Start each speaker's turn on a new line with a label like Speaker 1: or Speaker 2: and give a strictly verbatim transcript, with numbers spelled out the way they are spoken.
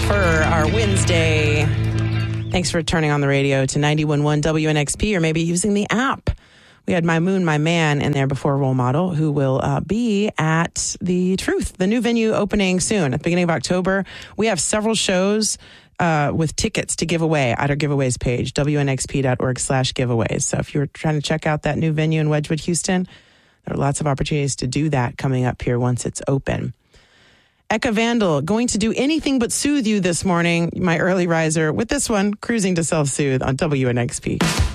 Speaker 1: for our Wednesday. Thanks for turning on the radio to ninety-one point one W N X P or maybe using the app. We had My Moon, My Man in there before Role Model, who will uh, be at The Truth, the new venue opening soon at the beginning of October. We have several shows uh, with tickets to give away at our giveaways page, W N X P dot org slash giveaways. So if you're trying to check out that new venue in Wedgwood, Houston, there are lots of opportunities to do that coming up here once it's open. Eka Vandal, going to do anything but soothe you this morning, my early riser, with this one, Cruising to Self-Soothe on W N X P.